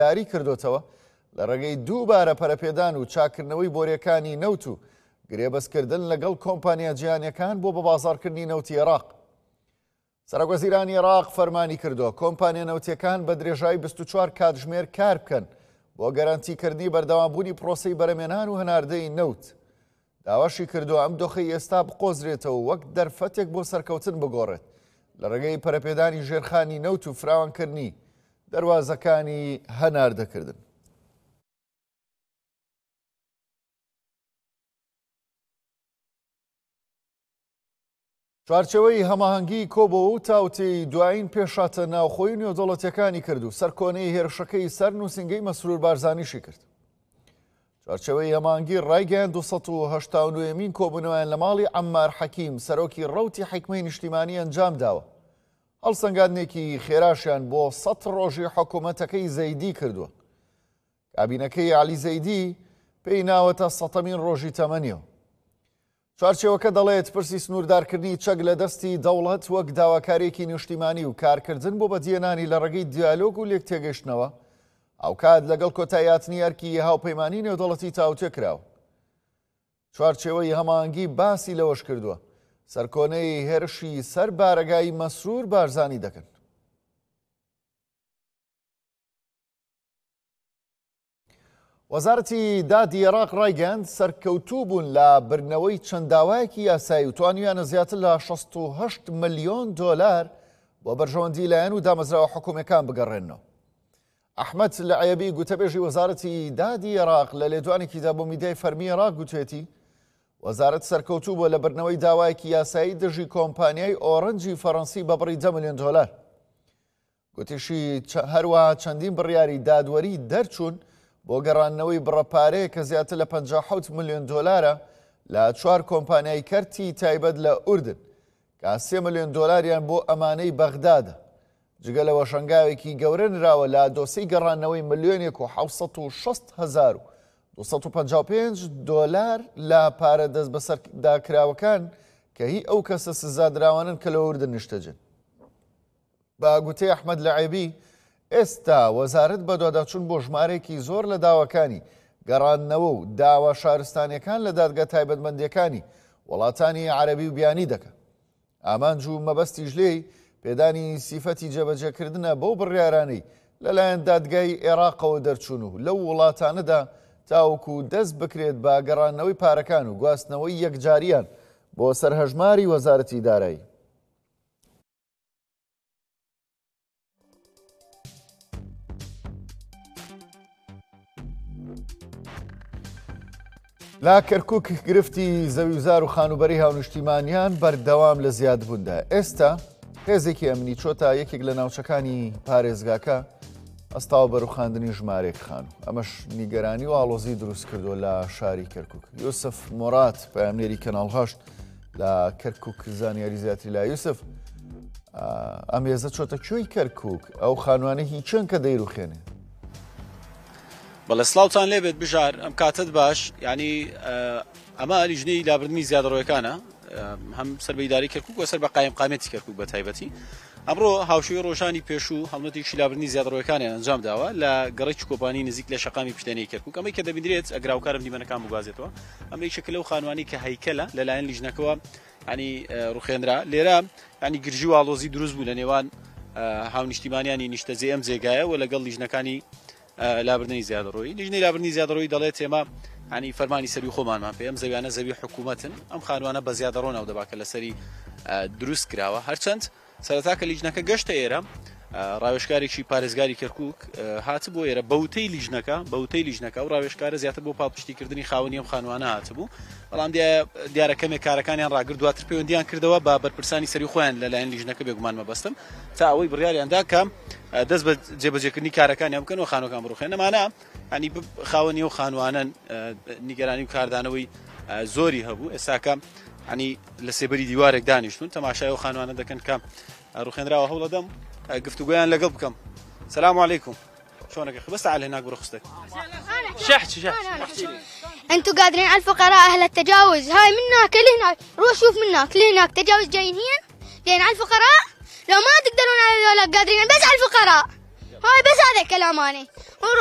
یاری کردوتەوە لە ڕێگەی دووبارە پەرەپێدان و چاکردنەوەی بۆریەکانی نەوت و گرێبەستکردن لەگەڵ کۆمپانیا جیهانیەکان بۆ بە بازاڕکردنی نەوتی عێراق. سەرۆکوەزیرانی عێراق فەرمانی کردووە کۆمپانیا نەوتیەکان بە درێژایی 24 کاتژمێر کار بکەن بۆ گەرانتیکردنی بەردەوامبوونی پرۆسەی بەرهەمێنان و هەناردەی نەوت. داواشی کردووە ئەم دۆخەی ئێستا بقۆزرێتەوە وەک دەرفەتێک بۆ سەرکەوتن بگۆڕێت لە ڕێگەی پەرەپێدانی ژێرخانی نەوت و فراوانکردنی دەواازەکانی هەناردەکردن. چوارچەوەی هەماهەنگی کۆبەوە و تاوتێی دوایین پێشاتە ناوخۆی نێودەوڵەتیەکانی کرد و سەرکۆنەی هێرشەکەی سەر نووسنگەی مەسرور بارزانیشی کرد. چوارچەوەی هەماهەنگی ڕایگەیان 289مین کۆبوونەوەیان لە ماڵی عەمار حەکیم سەرۆکی ڕەوتی حیکمەی نیشتیمانی ئەنجام داوە. هەڵسەنگاندنێکی خێراشیان بۆ 100 ڕۆژی حکوومەتەکەی زەیدی کردووە. کابینەکەی عەلی زەیدی پێی ناوەتە 100مین ڕۆژی تەمەنیەوە. چوارچێوەکە دەڵێت پرسی سنووردارکردنی چەک لە دەستی دەوڵەت وەک داواکارێکی نیشتیمانی و کارکردن بۆ بەدیێنانی لە ڕێگەی دیالۆگ و لێک تێگەشتنەوە ئەو کات لەگەڵ کۆتاییاتنی ئەرکی هاوپەیمانی نێودەوڵەتی تاوتێ کراوە. چوارچێوەی هەماهەنگی باسی لەوەش کردووە سەرکۆنەی هێرشی سەر بارەگای مەسرور بارزانی دەکەن. وەزارەتی دادی عێراق ڕایگەاند سەرکەوتوو بوون لە برنەوەی چەند داوایەکی یاسایی و توانیویانە زیاتر لە 68 ملیۆن دۆلار بۆ بەرژەوەندی لایەن و دامەزراوە حکوومەکان بگەڕێنەوە. ئەحمەد لەعەیەبی گوتەبێژی وەزارەتی دادی عێراق لە لێدوانێکیدا بۆ میدیای فەرمی عێراق گوتوێتی وەزارەت سەرکەوتوو بووە لە برنەوەی داوایەکی یاسایی دژی کۆمپانیای ئۆڕەنجی فەڕەنسی بە بڕی 10 ملیۆن دۆلار. گوتیشی هەروەها چەندین بڕیاری دادوەری دەرچوون بۆ گەڕانەوەی بڕەپارەیە کە زیاتر لە 57 ملیۆن دۆلارە لە 4 کۆمپانیای کەرتی تایبەت لە ئوردن کە 3 ملیۆن دۆلاریان بۆ ئەمانەی بەغدادە. جگە لەوە شەنگاوێکی گەورە نراوە لە دۆسەی گەڕانەوەی ملیۆنێک و 760,255 دۆلار لە پارە دەست بەسەرداکراوەکان کە هی ئەو کەسە سزادراوانن کە لە ئوردن نیشتەجن. بە گوتەی ئەحمەد لەعەیەبی ئێستا وەزارەت بەدواداچوون بۆ ژمارێکی زۆر لە داواکانی گەڕاندنەوە و داوا شارستانیەکان لە دادگا تایبەتمەندیەکانی وڵاتانی عەرەبی و بیانی دەکات. ئامانج و مەبەستی ژلێی پێدانی سیفەتی جێبەجێکردنە بەو بڕیارانەی لەلایەن دادگای عێراقەوە دەرچوون و لەو وڵاتانەدا تاوەکو دەست بکرێت بە گەڕانەوەی پارەکان و گواستنەوەی یەکجاریان بۆ سەرهەژماری وەزارەتی دارایی. لا کەرکووک گرفتی زەویوزار و خانوبەری هاونیشتیمانیان بەردەوام لە زیادبووندا. ئێستا هێزێکی ئەمنی چۆتە یەکێک لە ناوچەکانی پارێزگاکە ئەستاوە بەروخاندنی ژمارێک خان و ئەمەش نیگەرانی و ئاڵۆزی دروست کردو لە شاری کەرکووک. یوسف مۆرات پەیامنێری کەناڵ 8 لە کەرکووک زانیاری زیاتری لا. یوسف ئەم هێزە چۆتە کوێی کەرکووک ئەو خانوانێکی چەند کە دەیروخێنێ؟ بەڵێ سڵاوتان لێبێت بژار ئەم کاتت باش ینی ئەمە لیژنەی لابردنی زیادەڕۆیەکانە هەم سەربەیداری کەرکووک و سەر بە قایمقامەتی کەرکووک بە تایبەتی ئەمڕۆ هاوشێوەی ڕۆژانی پێشوو هەڵمەتێکی لابردنی زیادەڕۆیەکانیان ئەنجام داوە لە گەڕێکی کۆمپانی نزیک لە شەقامی پشتێنەی کەرکووک ئەمەی کە دەبینرێت ئەگراوکارم دیمەنەکان بگوازێتەوە ئەمەی شکل لەو خانوانی کە هەیکەلە لەلایەن لیژنەکەوە ینی ڕوخێنرا لێرە ینی گرژی و ئاڵۆزی دروست بوو لە نێوان هاونیشتیمانیانی نیشتەجێ ئەم جێگایە و لەگەڵ لیژنەکانی لابردنی زیادەڕۆیی. لیژنەی لابردنی زیادەڕۆیی دەڵێت ئێمە ینی فەرمانی سەروی خۆمانمان پێ ئەم زەویانە زەوی حکوومەتن ئەم خانوانە بە زیادەڕۆ ناو دەباکە لەسەری دروست کراوە. هەرچەند سەرەتا کە لیژنەکە گەشتە ئێرە ڕاوێژکارێکی پارێزگاری کەرکووک هاتبوو ئێرە بەوتەی لیژنەکە و ڕاوێژکارە زیاتر بۆ پاڵپشتیکردنی خاوەنی ئەم خانوانە هاتبوو بەڵام دیارە کەمێک کارەکانیان ڕاگرت دواتر پەیوەندیان کردەوە بە بەرپرسانی سەری خۆیان لەلایەن لیژنەکە بێگومان مەبەستم تا ئەوەی بڕیاریاندا کە دەست بە جێبەجێکردنی کارەکانیان بکەن و خانوەکان بڕوخێن. ئەمانە ینی خاوەنی و خانوانن نیگەرانی و کاردانەوەی زۆری هەبوو. ئێستاکە ینی لە سێبەری دیوارێک دانیشتون تەماشای و خانوانە دەکەن کە ڕوخێنراوە هەوڵ دەدەم گفتوگویان لەگەڵ بکەم. سلام عليكم شلونك بس تعال هناك برخصتك شحت انتوا قادرين على الفقراء اهل التجاوز هاي من هناك لهناك روح شوف من هناك لهناك تجاوز جايين هنا جايين على الفقراء لو ما تقدرون على ذولا قادرين بس على الفقراء هاي بس هذا كلام أنا.